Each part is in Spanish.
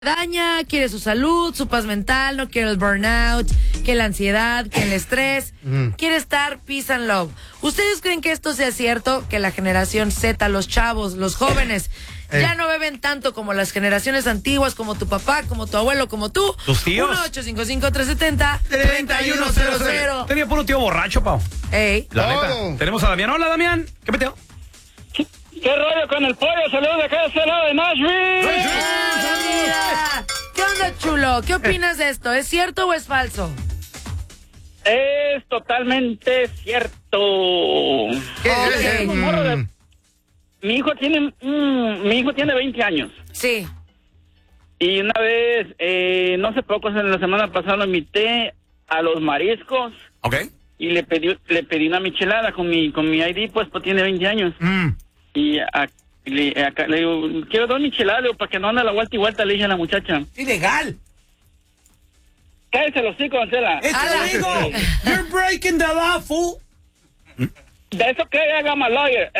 daña, quiere su salud, su paz mental, no quiere el burnout, que la ansiedad, que el estrés, quiere estar peace and love. ¿Ustedes creen que esto sea cierto? Que la generación Z, los chavos, los jóvenes, ya no beben tanto como las generaciones antiguas, como tu papá, como tu abuelo, como tú. ¿Tus tíos? 1-855-370-3100. Tenía puro tío borracho, Pau. Ey. La neta. Tenemos a Damián. Hola, Damián. ¿Qué meteo? ¿Qué rollo con el pollo? Saludos de acá de este lado de Nashville. Mira. ¿Qué onda, chulo? ¿Qué opinas de esto? ¿Es cierto o es falso? Es totalmente cierto. Okay. Mi hijo tiene 20 años. Sí. Y una vez, no sé pocos, en la semana pasada lo invité a los mariscos. Ok. Y le pedí una michelada con mi ID, pues tiene 20 años. Y le digo, quiero 2 micheladas, digo, para que no ande la vuelta y vuelta, le dije a la muchacha. ¡Ilegal! Cállese los hocico, Ancela. ¡Es illegal! ¡You're breaking the law, fool! De eso que haga my lawyer.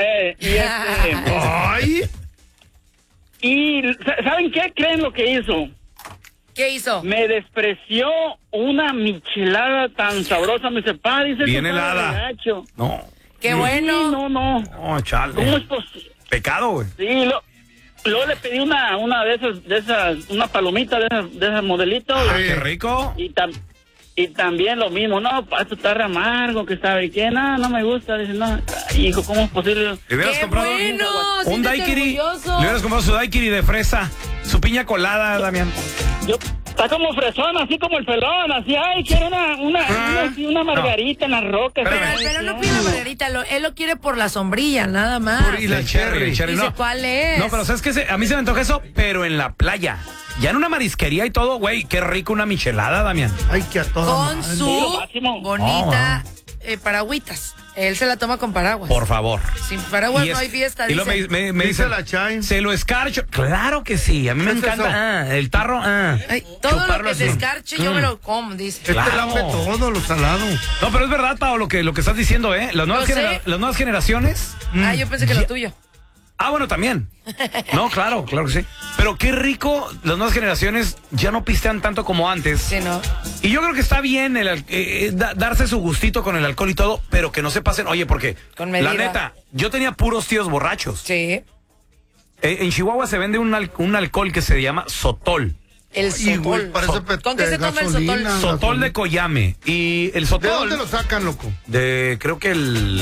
¡Ay! Y ¿saben qué? ¿Creen lo que hizo? ¿Qué hizo? Me despreció una michelada tan sabrosa. Me dice, pa, dice, bien helada. No. ¡Qué bueno! Sí, no. No, chale. ¿Cómo es posible? Pecado, güey. Sí, luego le pedí una de esas, una palomita de esas modelitos. Ah, qué rico. Y también lo mismo, no, esto está re amargo, que sabe qué, no me gusta. Dice, no, hijo, ¿cómo es posible? Le hubieras ¡Qué comprado bueno! un Siéntete daiquiri. orgulloso. Le hubieras comprado su daiquiri de fresa. Su piña colada, Damián. Está como fresón, así como el pelón, así, ay, quiero una margarita en las rocas. Pero no pide la margarita, él lo quiere por la sombrilla, nada más. Y la cherry. Dice, No. ¿cuál es? No, pero ¿sabes qué? A mí se me antoja eso, pero en la playa. Ya en una marisquería y todo, güey. Qué rico una michelada, Damián. Ay, que a toda Con madre. su máximo. bonita paragüitas. Él se la toma con paraguas. Por favor. Sin paraguas Y no hay fiesta, y luego dice. me dice, Dice la Chay. se lo escarcho. Claro que sí, a mí me ¿Qué es encanta. El tarro, Ay, todo lo chuparlo que se así. escarche yo me lo como, dice. Este lambe todo, lo salado. No, pero es verdad, Pau, lo que estás diciendo, ¿eh? Las nuevas, Lo sé. las nuevas generaciones. Ah, yo pensé que lo tuyo. Ah, bueno, también. No, claro que sí. Pero qué rico, las nuevas generaciones ya no pistean tanto como antes. Sí, ¿no? Y yo creo que está bien darse su gustito con el alcohol y todo, pero que no se pasen. Oye, porque Con medida. la neta, yo tenía puros tíos borrachos. Sí. En Chihuahua se vende un alcohol que se llama Sotol. El Y, güey, sotol. parece ¿Con qué se toma el sotol? gasolina. Sotol de Coyame. Y el Sotol. ¿De dónde lo sacan, loco? Creo que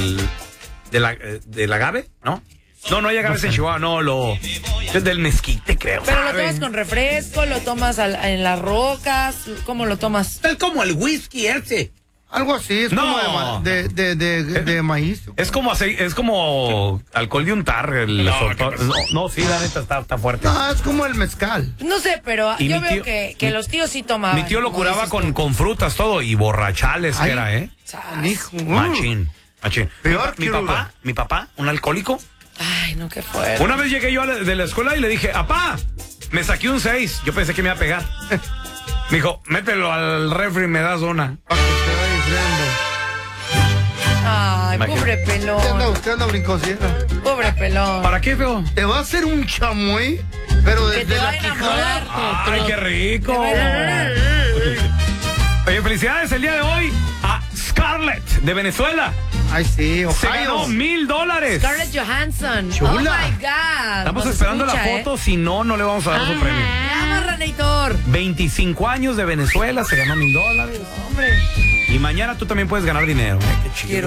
del agave, ¿no? No hay agaves en Chihuahua, no, es del mezquite, creo. Pero lo ¿saben? tomas con refresco, lo tomas en las rocas, ¿cómo lo tomas? Es como el whisky ese. Algo así, es No. como de maíz. Es como alcohol de untar. No, sí, la neta está fuerte. No, es como el mezcal. No sé, pero Y yo mi veo tío- que los tíos sí tomaban. Mi tío lo como curaba dices tú. con frutas, todo, y borrachales que Ay. era, ¿eh? Hijo. Machín. Peor mi que papá, un alcohólico. Ay, no, qué fuerte. Una vez llegué yo de la escuela y le dije, apá, me saqué un 6. Yo pensé que me iba a pegar. Me dijo, mételo al refri y me das una. Para que se vaya enfriando. Ay, Imagínate. pobre pelón. Usted anda brincosiera. Pobre pelón. ¿Para qué, feo? Te va a hacer un chamoy, pero Que te desde va la a enamorar. quijada. ¡Ay, qué rico! Te va a enamorar. Oye, felicidades el día de hoy a Scarlett de Venezuela. Ay, sí, Se ganó Ohio. $1,000. Scarlett Johansson. Chula. Oh my God. Estamos Nos esperando escucha, la foto, si no le vamos a dar su premio. Llama, Ranator. 25 años de Venezuela, se ganó $1,000. Hombre. Y mañana tú también puedes ganar dinero. Qué chido.